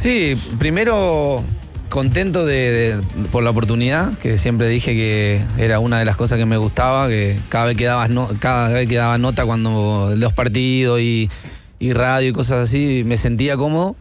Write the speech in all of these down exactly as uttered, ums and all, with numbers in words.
Sí, primero contento de, de, por la oportunidad, que siempre dije que era una de las cosas que me gustaba, que cada vez que daba, no, cada vez que daba nota cuando los partidos y, y radio y cosas así, me sentía cómodo.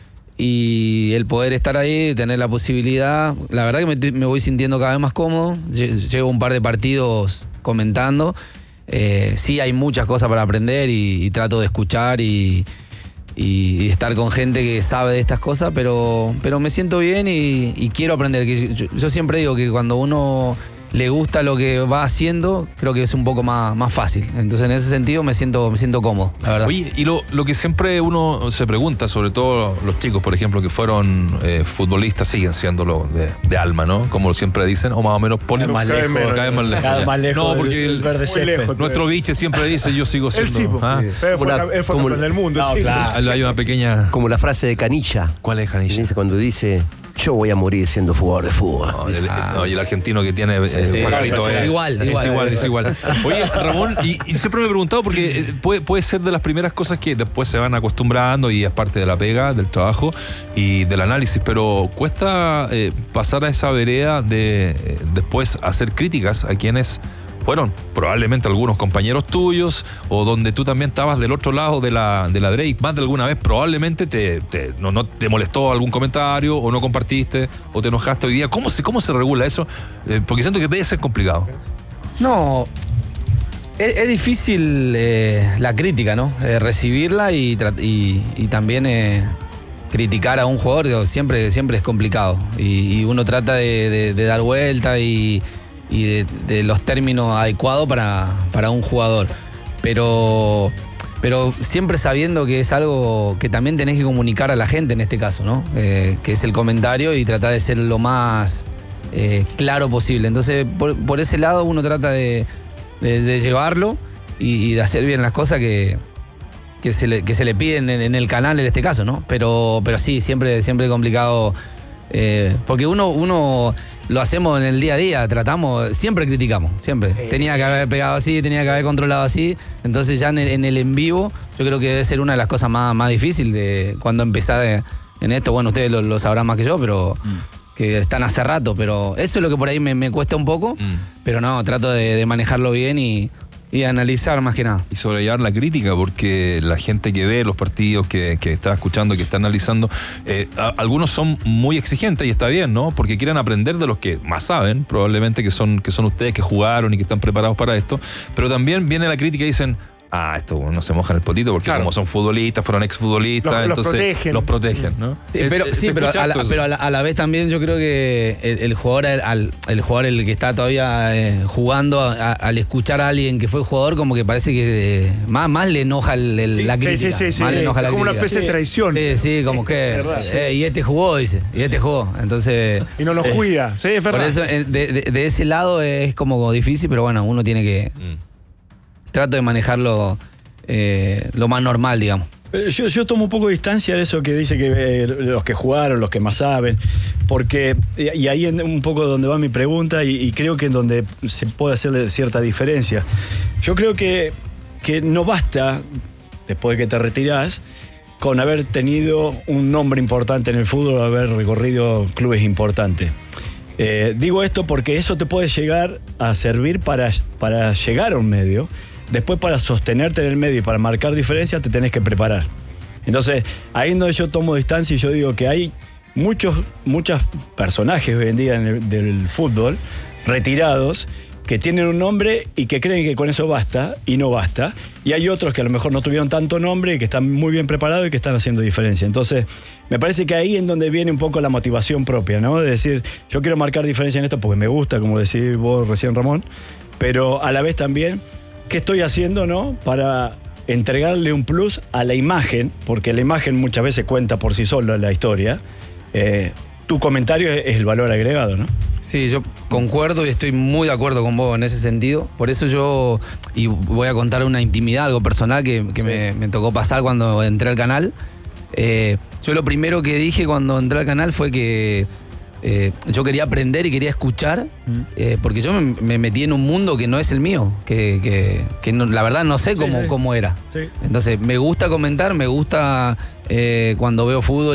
Y el poder estar ahí, tener la posibilidad, la verdad que me, me voy sintiendo cada vez más cómodo. Llevo un par de partidos comentando. Eh, sí hay muchas cosas para aprender y, y trato de escuchar y, y, y estar con gente que sabe de estas cosas, pero, pero me siento bien y, y quiero aprender. Yo, yo siempre digo que cuando uno le gusta lo que va haciendo, creo que es un poco más, más fácil. Entonces en ese sentido me siento, me siento cómodo, la verdad. Oye, y lo, lo que siempre uno se pregunta, sobre todo los chicos, por ejemplo, que fueron eh, futbolistas, siguen siéndolo de, de alma, ¿no? Como siempre dicen, o más o menos ponen más lejos, cada vez más lejos. Cada vez más lejos. No, porque el, verde lejos, nuestro biche siempre dice, yo sigo siendo. Él sí, ¿ah? sí. Pero fue, Una, él fue campeón del mundo. No, sí. claro. Hay una pequeña. Como la frase de Canilla. ¿Cuál es, Canilla? Dice, cuando dice, yo voy a morir siendo jugador de fútbol. No, el, no, y el argentino que tiene eh, sí, pajarito, sí, eh, igual, es igual, igual, es es igual. Oye, Ramón, y, y siempre me he preguntado, porque eh, puede, puede ser de las primeras cosas que después se van acostumbrando y es parte de la pega, del trabajo y del análisis, pero cuesta eh, pasar a esa vereda de eh, después hacer críticas a quienes fueron probablemente algunos compañeros tuyos, o donde tú también estabas del otro lado de la, de la break, más de alguna vez probablemente te, te, no, no te molestó algún comentario, o no compartiste, o te enojaste hoy día. ¿Cómo se, cómo se regula eso? Eh, porque siento que debe ser complicado. No, es, es difícil eh, la crítica, ¿no? Eh, recibirla y, y, y también eh, criticar a un jugador, digo, siempre, siempre es complicado. Y, y uno trata de, de, de dar vuelta y... y de, de los términos adecuados para, para un jugador. Pero, pero siempre sabiendo que es algo que también tenés que comunicar a la gente en este caso, ¿no? Eh, que es el comentario y tratar de ser lo más eh, claro posible. Entonces, por, por ese lado uno trata de, de, de llevarlo y, y de hacer bien las cosas que, que, se, le, que se le piden en, en el canal en este caso, ¿no? Pero, pero sí, siempre, siempre complicado. Eh, porque uno, uno lo hacemos en el día a día, tratamos, siempre criticamos, siempre. Sí. Tenía que haber pegado así, tenía que haber controlado así. Entonces ya en el en, el en vivo, yo creo que debe ser una de las cosas más, más difíciles de cuando empezás en esto. Bueno, ustedes lo, lo sabrán más que yo, pero mm. que están hace rato. Pero eso es lo que por ahí me, me cuesta un poco. Mm. Pero no, trato de, de manejarlo bien y... y analizar más que nada. Y sobrellevar la crítica, porque la gente que ve los partidos, que, que está escuchando, que está analizando, eh, a, algunos son muy exigentes y está bien, ¿no? Porque quieren aprender de los que más saben, probablemente que son, que son ustedes que jugaron y que están preparados para esto, pero también viene la crítica y dicen, ah, esto no se moja en el potito porque claro, como son futbolistas, fueron exfutbolistas, los, entonces los protegen. los protegen, ¿no? Sí, pero, sí, pero, a la, pero a, la, a la vez también yo creo que el, el jugador, el, el jugador el que está todavía eh, jugando, a, al escuchar a alguien que fue jugador, como que parece que eh, más, más le enoja el, el, sí, la crítica. Sí, sí, sí, más sí, le enoja es la como crítica. una especie de traición. Sí, sí, como que eh, y este jugó, dice, y este jugó. Entonces. Y no los eh, cuida. Sí, es verdad. Por eso, de, de, de ese lado es como difícil, pero bueno, uno tiene que. Mm. Trato de manejarlo. Eh, lo más normal, digamos. Yo, yo tomo un poco de distancia de eso que dice que eh, los que jugaron, los que más saben, porque, y ahí en un poco donde va mi pregunta, y, y creo que en donde se puede hacer cierta diferencia. Yo creo que, que no basta, después de que te retirás, con haber tenido un nombre importante en el fútbol, haber recorrido clubes importantes. Eh, digo esto porque eso te puede llegar a servir para, para llegar a un medio. Después, para sostenerte en el medio y para marcar diferencias, te tenés que preparar. Entonces, ahí es donde yo tomo distancia y yo digo que hay muchos, muchos personajes hoy en día en el, del fútbol, retirados, que tienen un nombre y que creen que con eso basta, y no basta. Y hay otros que a lo mejor no tuvieron tanto nombre y que están muy bien preparados y que están haciendo diferencia. Entonces, me parece que ahí es donde viene un poco la motivación propia, ¿no? De decir, yo quiero marcar diferencia en esto porque me gusta, como decís vos recién, Ramón, pero a la vez también... ¿qué estoy haciendo, no? Para entregarle un plus a la imagen, porque la imagen muchas veces cuenta por sí sola la historia. Eh, tu comentario es el valor agregado, ¿no? Sí, yo concuerdo y estoy muy de acuerdo con vos en ese sentido. Por eso yo, y voy a contar una intimidad, algo personal que, que me, me tocó pasar cuando entré al canal. Eh, yo lo primero que dije cuando entré al canal fue que Eh, yo quería aprender y quería escuchar, eh, porque yo me, me metí en un mundo que no es el mío, que, que, que no, la verdad no sé cómo, sí, sí. cómo era. Sí. Entonces me gusta comentar, me gusta eh, cuando veo fútbol